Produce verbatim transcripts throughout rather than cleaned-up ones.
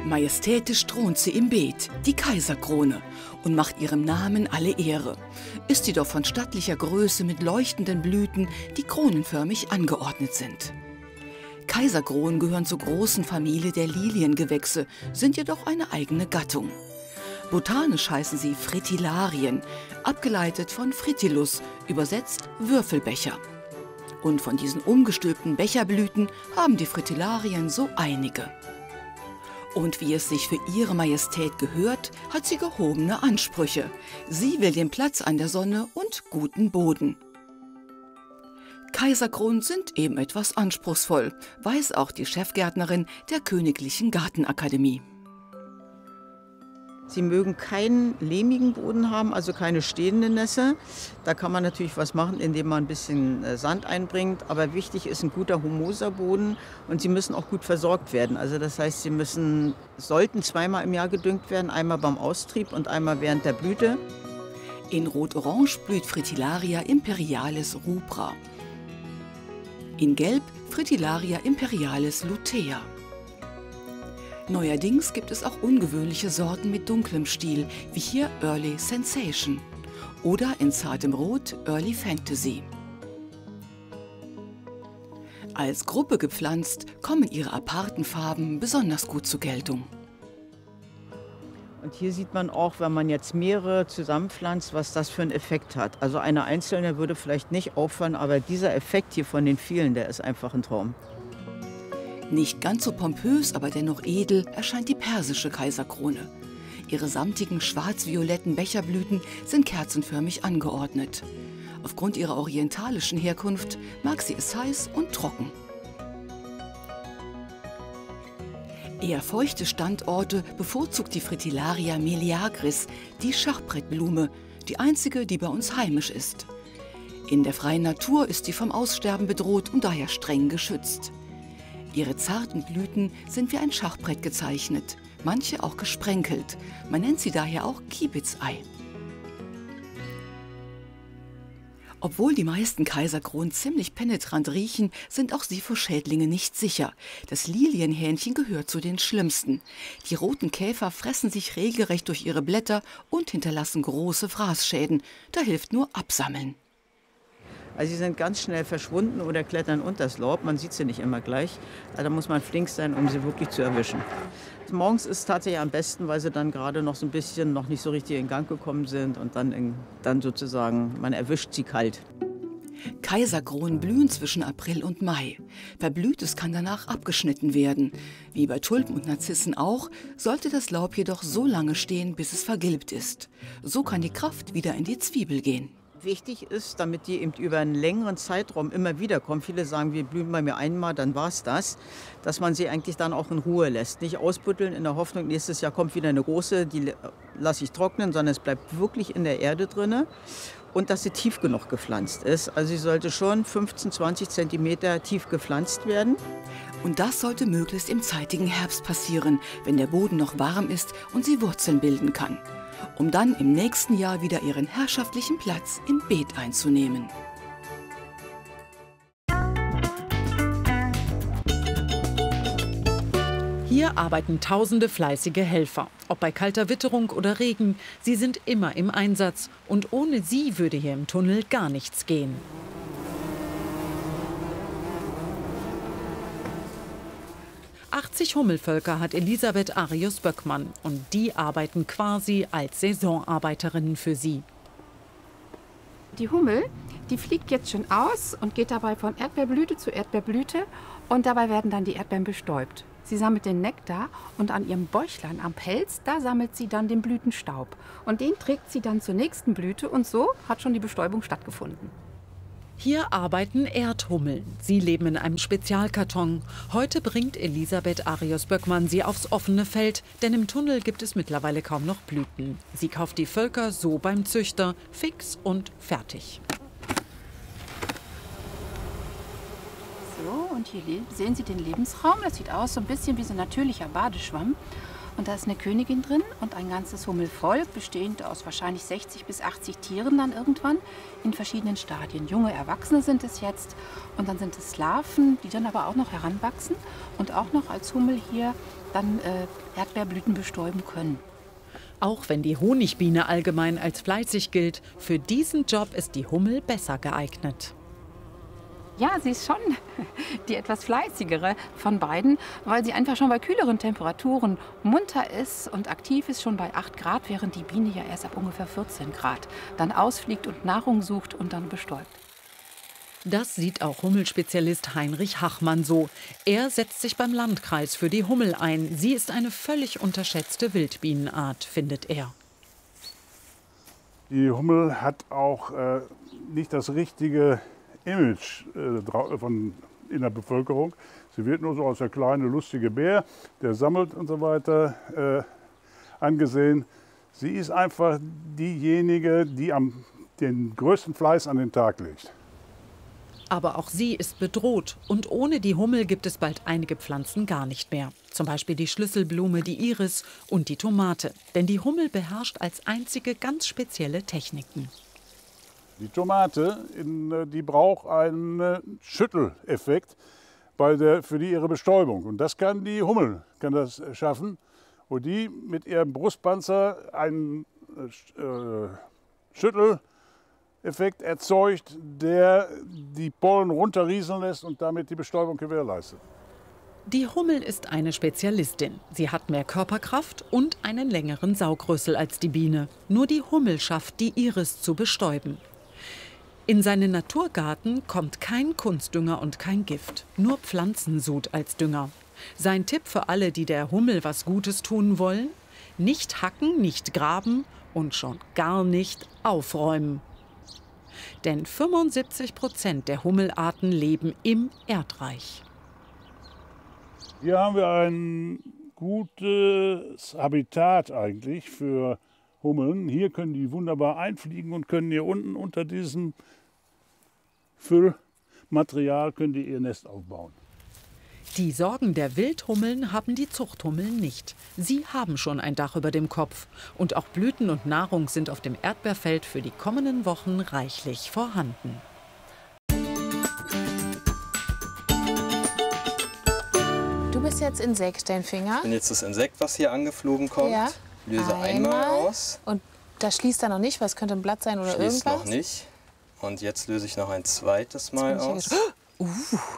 Majestätisch thront sie im Beet, die Kaiserkrone, und macht ihrem Namen alle Ehre. Ist sie doch von stattlicher Größe mit leuchtenden Blüten, die kronenförmig angeordnet sind. Kaiserkronen gehören zur großen Familie der Liliengewächse, sind jedoch eine eigene Gattung. Botanisch heißen sie Fritilarien, abgeleitet von Fritilus, übersetzt Würfelbecher. Und von diesen umgestülpten Becherblüten haben die Fritilarien so einige. Und wie es sich für ihre Majestät gehört, hat sie gehobene Ansprüche. Sie will den Platz an der Sonne und guten Boden. Kaiserkronen sind eben etwas anspruchsvoll, weiß auch die Chefgärtnerin der Königlichen Gartenakademie. Sie mögen keinen lehmigen Boden haben, also keine stehende Nässe. Da kann man natürlich was machen, indem man ein bisschen Sand einbringt. Aber wichtig ist ein guter humoser Boden und sie müssen auch gut versorgt werden. Also das heißt, sie müssen, sollten zweimal im Jahr gedüngt werden, einmal beim Austrieb und einmal während der Blüte. In Rot-Orange blüht Fritillaria imperialis rubra. In Gelb Fritillaria imperialis lutea. Neuerdings gibt es auch ungewöhnliche Sorten mit dunklem Stiel, wie hier Early Sensation oder in zartem Rot Early Fantasy. Als Gruppe gepflanzt kommen ihre aparten Farben besonders gut zur Geltung. Und hier sieht man auch, wenn man jetzt mehrere zusammenpflanzt, was das für einen Effekt hat. Also eine einzelne würde vielleicht nicht auffallen, aber dieser Effekt hier von den vielen, der ist einfach ein Traum. Nicht ganz so pompös, aber dennoch edel erscheint die persische Kaiserkrone. Ihre samtigen schwarz-violetten Becherblüten sind kerzenförmig angeordnet. Aufgrund ihrer orientalischen Herkunft mag sie es heiß und trocken. Eher feuchte Standorte bevorzugt die Fritillaria meleagris, die Schachbrettblume, die einzige, die bei uns heimisch ist. In der freien Natur ist sie vom Aussterben bedroht und daher streng geschützt. Ihre zarten Blüten sind wie ein Schachbrett gezeichnet, manche auch gesprenkelt. Man nennt sie daher auch Kiebitzei. Obwohl die meisten Kaiserkronen ziemlich penetrant riechen, sind auch sie vor Schädlingen nicht sicher. Das Lilienhähnchen gehört zu den schlimmsten. Die roten Käfer fressen sich regelrecht durch ihre Blätter und hinterlassen große Fraßschäden. Da hilft nur Absammeln. Also sie sind ganz schnell verschwunden oder klettern unter das Laub. Man sieht sie nicht immer gleich. Also da muss man flink sein, um sie wirklich zu erwischen. Morgens ist es tatsächlich am besten, weil sie dann gerade noch so ein bisschen noch nicht so richtig in Gang gekommen sind und dann, in, dann sozusagen, man erwischt sie kalt. Kaiserkronen blühen zwischen April und Mai. Verblühtes kann danach abgeschnitten werden. Wie bei Tulpen und Narzissen auch, sollte das Laub jedoch so lange stehen, bis es vergilbt ist. So kann die Kraft wieder in die Zwiebel gehen. Wichtig ist, damit die eben über einen längeren Zeitraum immer wieder kommen. Viele sagen, wir blühen bei mir einmal, dann war es das. Dass man sie eigentlich dann auch in Ruhe lässt. Nicht ausbütteln in der Hoffnung, nächstes Jahr kommt wieder eine große, die lasse ich trocknen, sondern es bleibt wirklich in der Erde drin. Und dass sie tief genug gepflanzt ist. Also sie sollte schon fünfzehn, zwanzig Zentimeter tief gepflanzt werden. Und das sollte möglichst im zeitigen Herbst passieren, wenn der Boden noch warm ist und sie Wurzeln bilden kann, um dann im nächsten Jahr wieder ihren herrschaftlichen Platz im Beet einzunehmen. Hier arbeiten tausende fleißige Helfer. Ob bei kalter Witterung oder Regen, sie sind immer im Einsatz. Und ohne sie würde hier im Tunnel gar nichts gehen. achtzig Hummelvölker hat Elisabeth Arius-Böckmann. Und die arbeiten quasi als Saisonarbeiterinnen für sie. Die Hummel, die fliegt jetzt schon aus und geht dabei von Erdbeerblüte zu Erdbeerblüte. Und dabei werden dann die Erdbeeren bestäubt. Sie sammelt den Nektar und an ihrem Bäuchlein am Pelz, da sammelt sie dann den Blütenstaub. Und den trägt sie dann zur nächsten Blüte und so hat schon die Bestäubung stattgefunden. Hier arbeiten Erdhummeln. Sie leben in einem Spezialkarton. Heute bringt Elisabeth Arius-Böckmann sie aufs offene Feld, denn im Tunnel gibt es mittlerweile kaum noch Blüten. Sie kauft die Völker so beim Züchter, fix und fertig. So, und hier sehen Sie den Lebensraum. Das sieht aus so ein bisschen wie so ein natürlicher Badeschwamm. Und da ist eine Königin drin und ein ganzes Hummelvolk, bestehend aus wahrscheinlich sechzig bis achtzig Tieren dann irgendwann in verschiedenen Stadien. Junge Erwachsene sind es jetzt und dann sind es Larven, die dann aber auch noch heranwachsen und auch noch als Hummel hier dann äh, Erdbeerblüten bestäuben können. Auch wenn die Honigbiene allgemein als fleißig gilt, für diesen Job ist die Hummel besser geeignet. Ja, sie ist schon die etwas fleißigere von beiden, weil sie einfach schon bei kühleren Temperaturen munter ist und aktiv ist, schon bei acht Grad, während die Biene ja erst ab ungefähr vierzehn Grad dann ausfliegt und Nahrung sucht und dann bestäubt. Das sieht auch Hummelspezialist Heinrich Hachmann so. Er setzt sich beim Landkreis für die Hummel ein. Sie ist eine völlig unterschätzte Wildbienenart, findet er. Die Hummel hat auch äh, nicht das richtige Image äh, von, in der Bevölkerung. Sie wird nur so als der kleine, lustige Bär, der sammelt und so weiter äh, angesehen. Sie ist einfach diejenige, die am, den größten Fleiß an den Tag legt. Aber auch sie ist bedroht. Und ohne die Hummel gibt es bald einige Pflanzen gar nicht mehr. Zum Beispiel die Schlüsselblume, die Iris und die Tomate. Denn die Hummel beherrscht als einzige ganz spezielle Techniken. Die Tomate, in, die braucht einen Schütteleffekt bei der, für die ihre Bestäubung. Und das kann die Hummel kann das schaffen, wo die mit ihrem Brustpanzer einen äh, Schütteleffekt erzeugt, der die Pollen runterrieseln lässt und damit die Bestäubung gewährleistet. Die Hummel ist eine Spezialistin. Sie hat mehr Körperkraft und einen längeren Saugrüssel als die Biene. Nur die Hummel schafft, die Iris zu bestäuben. In seinen Naturgarten kommt kein Kunstdünger und kein Gift, nur Pflanzensud als Dünger. Sein Tipp für alle, die der Hummel was Gutes tun wollen: nicht hacken, nicht graben und schon gar nicht aufräumen. Denn fünfundsiebzig Prozent der Hummelarten leben im Erdreich. Hier haben wir ein gutes Habitat eigentlich für Hummeln. Hier können die wunderbar einfliegen und können hier unten unter diesem Füllmaterial können die ihr Nest aufbauen. Die Sorgen der Wildhummeln haben die Zuchthummeln nicht. Sie haben schon ein Dach über dem Kopf. Und auch Blüten und Nahrung sind auf dem Erdbeerfeld für die kommenden Wochen reichlich vorhanden. Du bist jetzt Insekt, dein Finger. Ich bin jetzt das Insekt, was hier angeflogen kommt. Ja. Löse einmal, Einmal aus. Und das schließt er noch nicht, was könnte ein Blatt sein oder Schließt irgendwas? noch nicht. Und jetzt löse ich noch ein zweites Mal aus. Uh.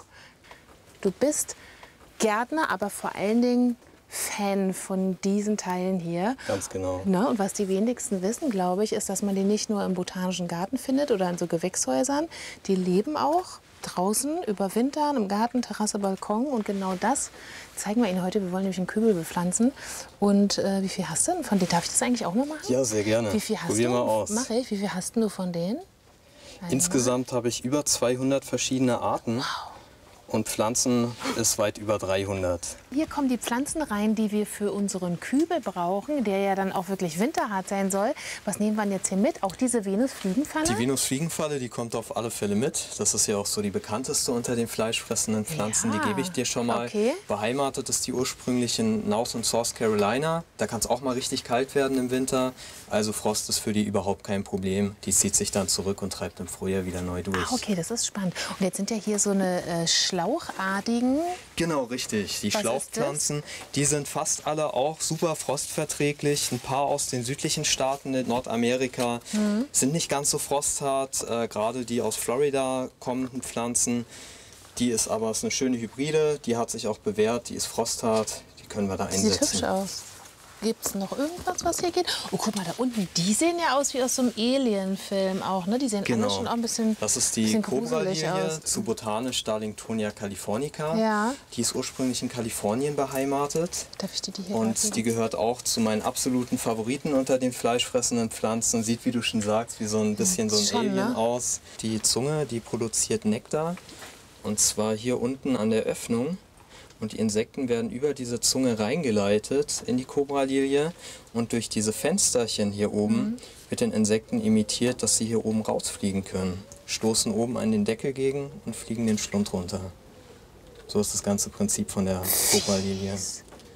Du bist Gärtner, aber vor allen Dingen Fan von diesen Teilen hier. Ganz genau. Ne? Und was die wenigsten wissen, glaube ich, ist, dass man die nicht nur im Botanischen Garten findet oder in so Gewächshäusern. Die leben auch draußen, überwintern, im Garten, Terrasse, Balkon. Und genau das zeigen wir Ihnen heute. Wir wollen nämlich einen Kübel bepflanzen. Und äh, wie viel hast du denn von denen? Darf ich das eigentlich auch mal machen? Ja, sehr gerne. Wie viel hast Probier du? mal aus. Mach ich. Wie viel hast du von denen? Einmal. Insgesamt habe ich über zweihundert verschiedene Arten. Wow. Und Pflanzen ist weit über dreihundert. Hier kommen die Pflanzen rein, die wir für unseren Kübel brauchen, der ja dann auch wirklich winterhart sein soll. Was nehmen wir denn jetzt hier mit? Auch diese Venusfliegenfalle? Die Venusfliegenfalle, die kommt auf alle Fälle mit. Das ist ja auch so die bekannteste unter den fleischfressenden Pflanzen. Ja. Die gebe ich dir schon mal. Okay. Beheimatet ist die ursprünglich in North und South Carolina. Da kann es auch mal richtig kalt werden im Winter. Also Frost ist für die überhaupt kein Problem. Die zieht sich dann zurück und treibt im Frühjahr wieder neu durch. Ah, okay, das ist spannend. Und jetzt sind ja hier so eine äh, Schlauchartigen. Genau, richtig. Die Was Schlauchpflanzen, die sind fast alle auch super frostverträglich. Ein paar aus den südlichen Staaten in Nordamerika mhm. sind nicht ganz so frosthart. Äh, Gerade die aus Florida kommenden Pflanzen. Die ist aber ist eine schöne Hybride. Die hat sich auch bewährt. Die ist frosthart. Die können wir da einsetzen. Sieht hübsch aus. Gibt es noch irgendwas, was hier geht? Oh, guck mal, da unten, die sehen ja aus wie aus so einem Alien-Film auch, ne? Die sehen genau. alle schon auch ein bisschen Das ist die Cobra-Lilie zu botanisch Darlingtonia californica. Ja. Die ist ursprünglich in Kalifornien beheimatet. Darf ich die, die hier Und die gehört auch zu meinen absoluten Favoriten unter den fleischfressenden Pflanzen. Sieht, wie du schon sagst, wie so ein bisschen so ein schon, Alien ne? aus. Die Zunge, die produziert Nektar. Und zwar hier unten an der Öffnung. Und die Insekten werden über diese Zunge reingeleitet in die Cobra-Lilie. Und durch diese Fensterchen hier oben mhm. wird den Insekten imitiert, dass sie hier oben rausfliegen können. Stoßen oben an den Deckel gegen und fliegen den Schlund runter. So ist das ganze Prinzip von der Cobra-Lilie.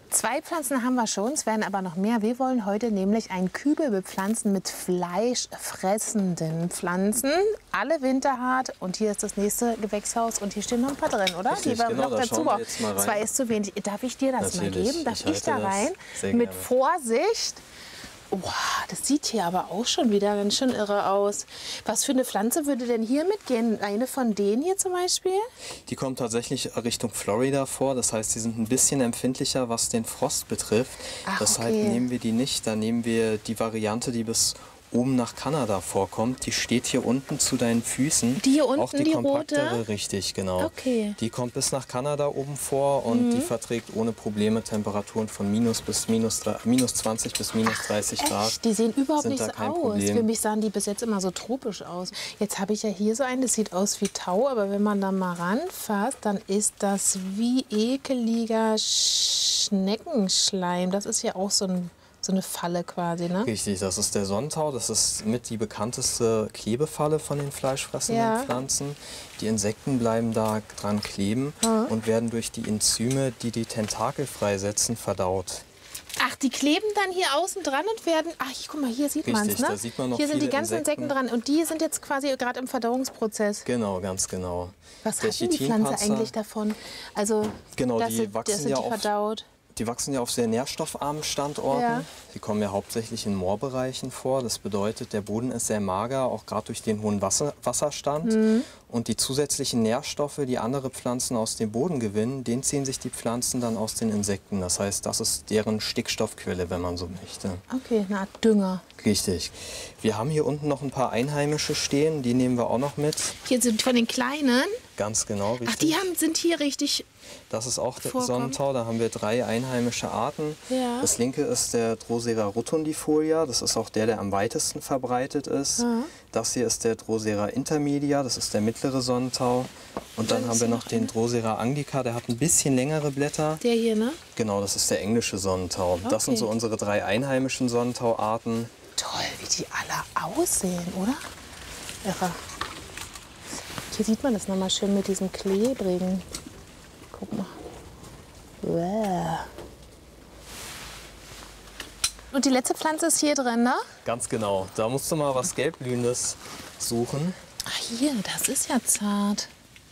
Zwei Pflanzen haben wir schon, es werden aber noch mehr. Wir wollen heute nämlich einen Kübel bepflanzen mit fleischfressenden Pflanzen. Alle winterhart. Und hier ist das nächste Gewächshaus und hier stehen noch ein paar drin, oder? Richtig, die wir genau, noch da dazu schauen wir brauchen. jetzt mal rein. Zwei ist zu wenig. Darf ich dir das Natürlich, mal geben? Darf ich ich, da halte das rein? sehr Mit gerne. Vorsicht. Oh, das sieht hier aber auch schon wieder ganz schön irre aus. Was für eine Pflanze würde denn hier mitgehen? Eine von denen hier zum Beispiel? Die kommt tatsächlich Richtung Florida vor. Das heißt, die sind ein bisschen empfindlicher, was den Frost betrifft. Ach, Deshalb okay. nehmen wir die nicht. Da nehmen wir die Variante, die bis oben nach Kanada vorkommt. Die steht hier unten zu deinen Füßen. Die hier unten, Auch die, die kompaktere, rote? richtig, genau. Okay. Die kommt bis nach Kanada oben vor und Mhm. die verträgt ohne Probleme Temperaturen von minus bis minus, minus zwanzig bis minus dreißig Grad. Echt? Die sehen überhaupt Sind nicht da so kein aus. Problem. Für mich sahen die bis jetzt immer so tropisch aus. Jetzt habe ich ja hier so einen, das sieht aus wie Tau, aber wenn man da mal ranfasst, dann ist das wie ekeliger Schneckenschleim. Das ist ja auch so, ein, so eine Falle quasi, ne? Richtig, das ist der Sonnentau. Das ist mit die bekannteste Klebefalle von den fleischfressenden Ja. Pflanzen. Die Insekten bleiben da dran kleben Mhm. und werden durch die Enzyme, die die Tentakel freisetzen, verdaut. Ach, die kleben dann hier außen dran und werden. Ach, hier, guck mal, hier sieht man es, Richtig, ne? da sieht man noch hier sind die viele ganzen Insekten. Insekten. dran und die sind jetzt quasi gerade im Verdauungsprozess. Genau, ganz genau. Was Der hat denn die Pflanze Chitinpanzer- eigentlich davon? Also, Genau, dass die sie, wachsen dass sie ja die auf- verdaut. Die wachsen ja auf sehr nährstoffarmen Standorten. Ja. Die kommen ja hauptsächlich in Moorbereichen vor. Das bedeutet, der Boden ist sehr mager, auch gerade durch den hohen Wasser, Wasserstand. Mhm. Und die zusätzlichen Nährstoffe, die andere Pflanzen aus dem Boden gewinnen, den ziehen sich die Pflanzen dann aus den Insekten. Das heißt, das ist deren Stickstoffquelle, wenn man so möchte. Okay, eine Art Dünger. Richtig. Wir haben hier unten noch ein paar Einheimische stehen, die nehmen wir auch noch mit. Hier sind von den kleinen. Ganz genau, richtig. Ach, die haben, sind hier richtig. Das ist auch der vorkommen. Sonnentau, da haben wir drei einheimische Arten. Ja. Das linke ist der Drosera rotundifolia, das ist auch der, der am weitesten verbreitet ist. Ja. Das hier ist der Drosera intermedia, das ist der mittlere Sonnentau. Und dann Dann haben ist wir hier noch noch den einer. Drosera anglica, der hat ein bisschen längere Blätter. Der hier, ne? Genau, das ist der englische Sonnentau. Das sind Okay. so unsere drei einheimischen Sonnentauarten. Toll, wie die alle aussehen, oder? Irre. Hier sieht man das nochmal schön mit diesem klebrigen. Guck mal. Bäh. Und die letzte Pflanze ist hier drin, ne? Ganz genau, da musst du mal was Gelbblühendes suchen. Ach, hier, das ist ja zart.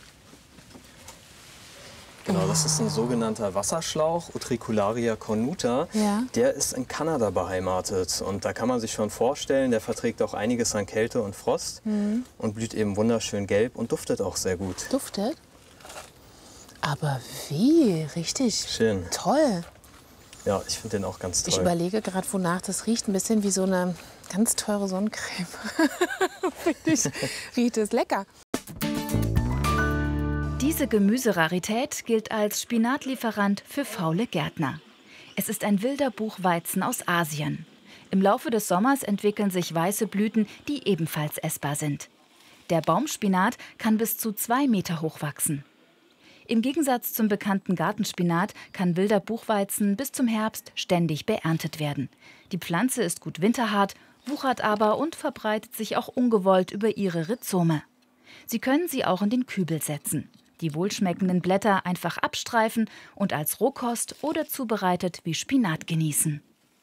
Genau, das ist ein sogenannter Wasserschlauch, Utricularia cornuta. Ja. Der ist in Kanada beheimatet. Und da kann man sich schon vorstellen, der verträgt auch einiges an Kälte und Frost und blüht eben wunderschön gelb und duftet auch sehr gut. Duftet. Aber wie? Richtig Schön. toll. Ja, ich finde den auch ganz Ich toll. überlege gerade, wonach das riecht. Ein bisschen wie so eine ganz teure Sonnencreme. Finde ich. Riecht es lecker. Diese Gemüserarität gilt als Spinatlieferant für faule Gärtner. Es ist ein wilder Buchweizen aus Asien. Im Laufe des Sommers entwickeln sich weiße Blüten, die ebenfalls essbar sind. Der Baumspinat kann bis zu zwei Meter hoch wachsen. Im Gegensatz zum bekannten Gartenspinat kann wilder Buchweizen bis zum Herbst ständig beerntet werden. Die Pflanze ist gut winterhart, wuchert aber und verbreitet sich auch ungewollt über ihre Rhizome. Sie können sie auch in den Kübel setzen. Die wohlschmeckenden Blätter einfach abstreifen und als Rohkost oder zubereitet wie Spinat genießen.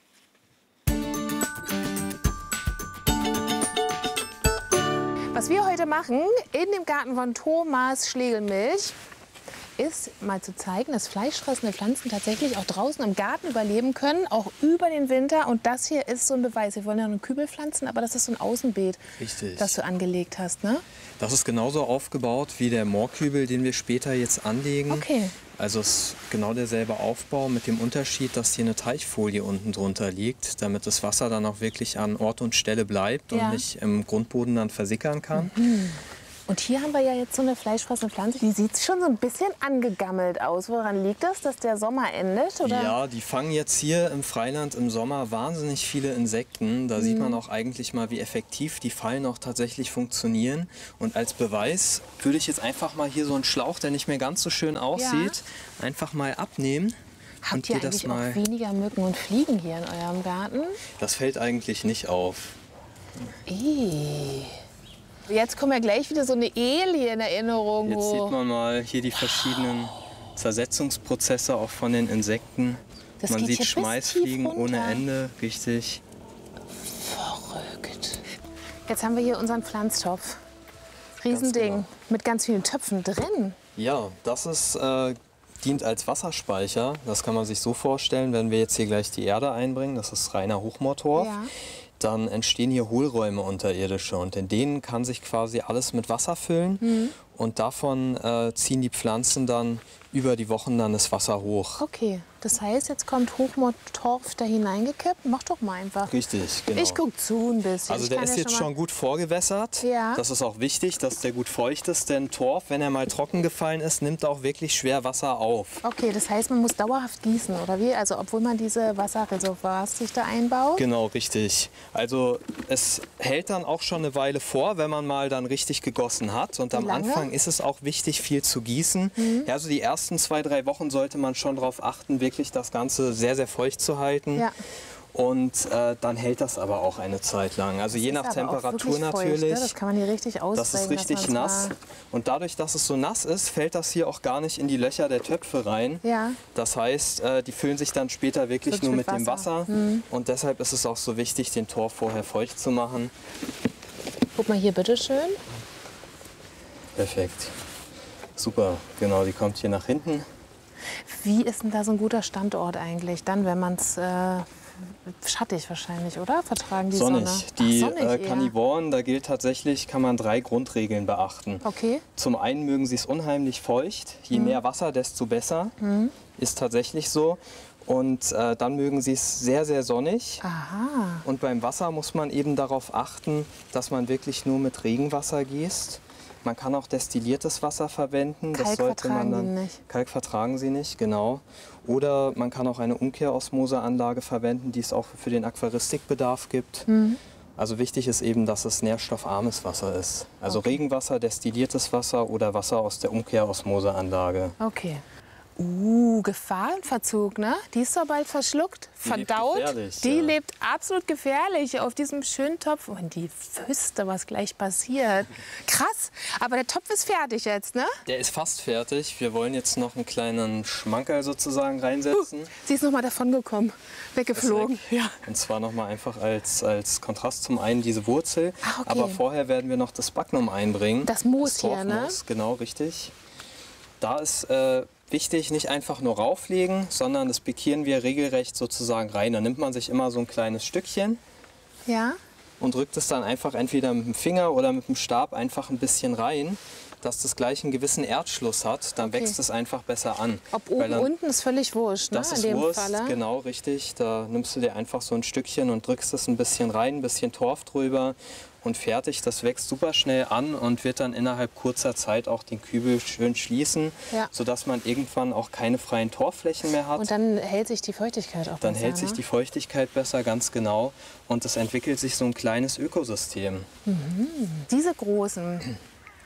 Was wir heute machen in dem Garten von Thomas Schlegelmilch, ist mal zu zeigen, dass fleischfressende Pflanzen tatsächlich auch draußen im Garten überleben können, auch über den Winter. Und das hier ist so ein Beweis. Wir wollen ja einen Kübel pflanzen, aber das ist so ein Außenbeet, Richtig. das du angelegt hast, ne? Das ist genauso aufgebaut wie der Moorkübel, den wir später jetzt anlegen. Okay. Also es ist genau derselbe Aufbau mit dem Unterschied, dass hier eine Teichfolie unten drunter liegt, damit das Wasser dann auch wirklich an Ort und Stelle bleibt Ja. und nicht im Grundboden dann versickern kann. Und hier haben wir ja jetzt so eine fleischfressende Pflanze. Die sieht schon so ein bisschen angegammelt aus. Woran liegt das, dass der Sommer endet? Oder? Ja, die fangen jetzt hier im Freiland im Sommer wahnsinnig viele Insekten. Da sieht man auch eigentlich mal, wie effektiv die Fallen auch tatsächlich funktionieren. Und als Beweis würde ich jetzt einfach mal hier so einen Schlauch, der nicht mehr ganz so schön aussieht, einfach mal abnehmen. und Habt ihr dir das eigentlich mal. auch weniger Mücken und Fliegen hier in eurem Garten? Das fällt eigentlich nicht auf. Ih. Jetzt kommt ja gleich wieder so eine Alien-Erinnerung Jetzt sieht hoch. man mal hier die verschiedenen Zersetzungsprozesse auch von den Insekten. Das Man geht sieht hier bis Schmeißfliegen tief ohne runter. Ende, richtig. Verrückt. Jetzt haben wir hier unseren Pflanztopf. Riesending, genau. mit ganz vielen Töpfen drin. Ja, das ist, äh, dient als Wasserspeicher. Das kann man sich so vorstellen, wenn wir jetzt hier gleich die Erde einbringen, das ist reiner Hochmoortorf. Ja. Dann entstehen hier Hohlräume unterirdische und in denen kann sich quasi alles mit Wasser füllen Mhm. und davon äh, ziehen die Pflanzen dann über die Wochen dann das Wasser hoch. Okay, das heißt, jetzt kommt Hochmoortorf da hineingekippt. Mach doch mal einfach. Richtig, genau. Ich guck zu ein bisschen. Also Ich der kann ist ja jetzt schon mal- schon gut vorgewässert. Ja. Das ist auch wichtig, dass der gut feucht ist, denn Torf, wenn er mal trocken gefallen ist, nimmt er auch wirklich schwer Wasser auf. Okay, das heißt, man muss dauerhaft gießen, oder wie? Also obwohl man diese Wasserreservoirs sich da einbaut? Genau, richtig. Also es hält dann auch schon eine Weile vor, wenn man mal dann richtig gegossen hat. Und Wie am lange? Anfang ist es auch wichtig, viel zu gießen. Mhm. Ja, also die ersten zwei, drei Wochen sollte man schon darauf achten, wirklich das Ganze sehr, sehr feucht zu halten. Ja. Und äh, dann hält das aber auch eine Zeit lang. Also je Ist nach aber auch Temperatur wirklich feucht, natürlich. ne? Das kann man hier richtig ausprägen. Das ist richtig dass man's nass. mal- Und dadurch, dass es so nass ist, fällt das hier auch gar nicht in die Löcher der Töpfe rein. Ja. Das heißt, äh, die füllen sich dann später wirklich Wirklich nur mit mit dem Wasser. Wasser. Mhm. Und deshalb ist es auch so wichtig, den Torf vorher feucht zu machen. Guck mal hier, bitteschön. Perfekt. Super, genau, die kommt hier nach hinten. Wie ist denn da so ein guter Standort eigentlich? Dann, wenn man es äh, schattig wahrscheinlich, oder? Vertragen die Sonnig. Sonne? Die Ach, sonnig äh, eher. Karnivoren, da gilt tatsächlich, kann man drei Grundregeln beachten. Okay. Zum einen mögen sie es unheimlich feucht. Je Mhm. mehr Wasser, desto besser. Mhm. Ist tatsächlich so. Und äh, dann mögen sie es sehr, sehr sonnig. Aha. Und beim Wasser muss man eben darauf achten, dass man wirklich nur mit Regenwasser gießt. Man kann auch destilliertes Wasser verwenden. Kalk das sollte man vertragen dann, die nicht. Kalk vertragen sie nicht, genau. Oder man kann auch eine Umkehrosmoseanlage verwenden, die es auch für den Aquaristikbedarf gibt. Mhm. Also wichtig ist eben, dass es nährstoffarmes Wasser ist. Also Regenwasser, destilliertes Wasser oder Wasser aus der Umkehrosmoseanlage. Okay. Uh, Gefahrenverzug, ne? Die ist doch bald verschluckt, Die lebt verdaut. gefährlich, die ja. lebt absolut gefährlich auf diesem schönen Topf. Und die wüsste, was gleich passiert. Krass, aber der Topf ist fertig jetzt, ne? Der ist fast fertig. Wir wollen jetzt noch einen kleinen Schmankerl sozusagen reinsetzen. Uh, sie ist noch mal davon gekommen, weggeflogen. Ist weg. Ja. Und zwar noch mal einfach als, als Kontrast zum einen diese Wurzel. Ah, okay. Aber vorher werden wir noch das Bagnum einbringen. Das Moos hier, ne? Torfmoos, genau, richtig. Da ist äh, wichtig, nicht einfach nur rauflegen, sondern das pikieren wir regelrecht sozusagen rein. Da nimmt man sich immer so ein kleines Stückchen Ja. und drückt es dann einfach entweder mit dem Finger oder mit dem Stab einfach ein bisschen rein, dass das gleich einen gewissen Erdschluss hat. Dann Okay. wächst es einfach besser an. Ob Weil oben, dann, unten ist völlig wurscht, ne? Das In ist dem Wurst, Falle. genau, richtig. Da nimmst du dir einfach so ein Stückchen und drückst es ein bisschen rein, ein bisschen Torf drüber und fertig. Das wächst super schnell an und wird dann innerhalb kurzer Zeit auch den Kübel schön schließen, Ja. sodass man irgendwann auch keine freien Torfflächen mehr hat. Und dann hält sich die Feuchtigkeit auch Dann besser, hält sich ne? die Feuchtigkeit besser, ganz genau. Und es entwickelt sich so ein kleines Ökosystem. Mhm. Diese großen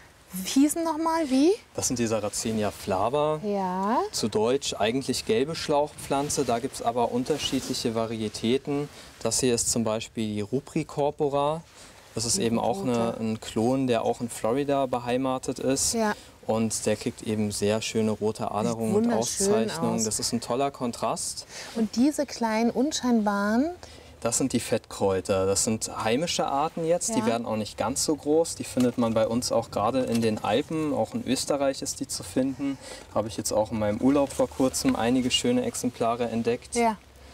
hießen noch mal wie? Das sind die Sarracenia flava. Ja. Zu Deutsch eigentlich gelbe Schlauchpflanze, da gibt es aber unterschiedliche Varietäten. Das hier ist zum Beispiel die Rupricorpora. Das ist Die eben auch eine, rote. ein Klon, der auch in Florida beheimatet ist. Ja. Und der kriegt eben sehr schöne rote Aderungen und wunderschön Auszeichnungen. aus. Das ist ein toller Kontrast. Und diese kleinen, unscheinbaren, Das sind die Fettkräuter. Das sind heimische Arten jetzt. Die Ja. werden auch nicht ganz so groß. Die findet man bei uns auch gerade in den Alpen. Auch in Österreich ist die zu finden. Habe ich jetzt auch in meinem Urlaub vor kurzem einige schöne Exemplare entdeckt. ja.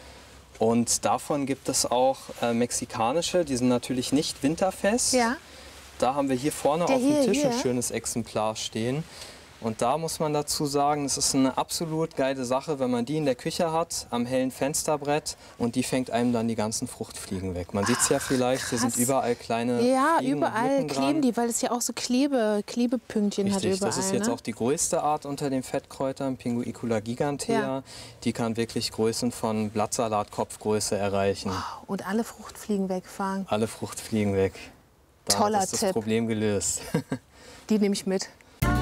Und davon gibt es auch äh, mexikanische. Die sind natürlich nicht winterfest. Ja. Da haben wir hier vorne Der auf dem hier, Tisch ein hier. schönes Exemplar stehen. Und da muss man dazu sagen, es ist eine absolut geile Sache, wenn man die in der Küche hat, am hellen Fensterbrett, und die fängt einem dann die ganzen Fruchtfliegen weg. Man sieht es ja vielleicht, hier sind krass. überall kleine Ja, Fliegen und überall Mücken kleben dran. die, weil es ja auch so Klebe, Klebepünktchen hat Richtig, überall. das ist jetzt ne? auch die größte Art unter den Fettkräutern, Pinguicula gigantea. Ja. Die kann wirklich Größen von Blattsalat-Kopfgröße erreichen. Und alle Fruchtfliegen wegfahren. Alle Fruchtfliegen weg. Da Toller ist das Tipp. Problem gelöst. Die nehme ich mit.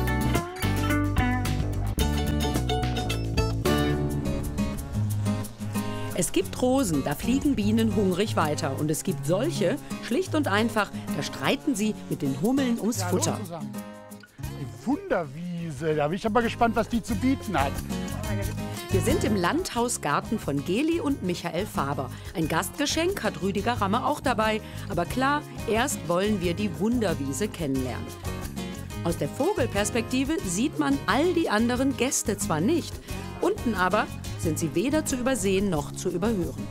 Es gibt Rosen, da fliegen Bienen hungrig weiter. Und es gibt solche, schlicht und einfach, da streiten sie mit den Hummeln ums Ja, hallo Futter. zusammen. Die Wunderwiese, da bin ich aber gespannt, was die zu bieten hat. Wir sind im Landhausgarten von Geli und Michael Faber. Ein Gastgeschenk hat Rüdiger Ramme auch dabei. Aber klar, erst wollen wir die Wunderwiese kennenlernen. Aus der Vogelperspektive sieht man all die anderen Gäste zwar nicht, unten aber sind sie weder zu übersehen noch zu überhören.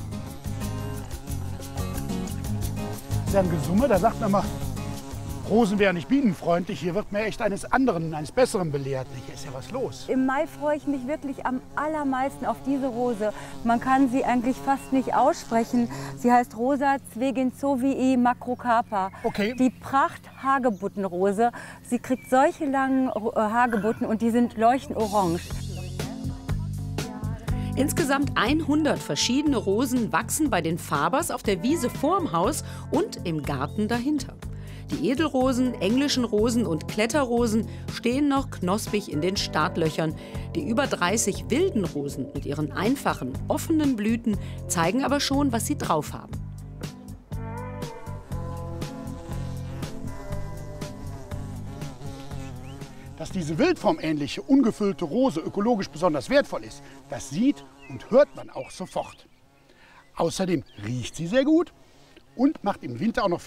Das ist ja ein Gesumme, da sagt man mal, Rosen wären nicht bienenfreundlich. Hier wird mir echt eines anderen, eines Besseren belehrt. Hier ist ja was los. Im Mai freue ich mich wirklich am allermeisten auf diese Rose. Man kann sie eigentlich fast nicht aussprechen. Sie heißt Rosa Zweginzovii macrocarpa. Okay. Die Pracht-Hagebuttenrose. Sie kriegt solche langen Hagebutten und die sind leuchtend orange. Insgesamt hundert verschiedene Rosen wachsen bei den Fabers auf der Wiese vorm Haus und im Garten dahinter. Die Edelrosen, englischen Rosen und Kletterrosen stehen noch knospig in den Startlöchern. Die über dreißig wilden Rosen mit ihren einfachen, offenen Blüten zeigen aber schon, was sie drauf haben. Dass diese wildformähnliche, ungefüllte Rose ökologisch besonders wertvoll ist, das sieht und hört man auch sofort. Außerdem riecht sie sehr gut und macht im Winter auch noch viel